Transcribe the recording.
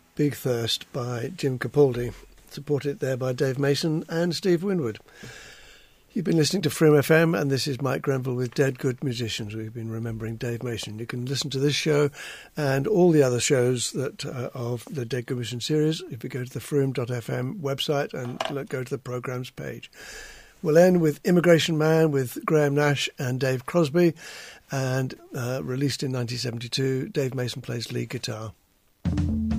Big Thirst by Jim Capaldi, supported there by Dave Mason and Steve Winwood. You've been listening to Freedom FM, and this is Mike Grenville with Dead Good Musicians. We've been remembering Dave Mason. You can listen to this show and all the other shows that of the Dead Good Musicians series if you go to the Freedom.fm website and go to the programmes page. We'll end with Immigration Man with Graham Nash and Dave Crosby, and released in 1972, Dave Mason plays lead guitar.